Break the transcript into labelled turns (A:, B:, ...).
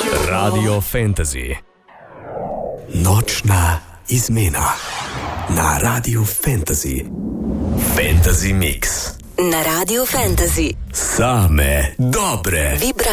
A: Radio Fantasy.
B: Nočna izmena na Radio Fantasy. Fantasy Mix.
C: Na Radio Fantasy.
B: Same dobre vibracije.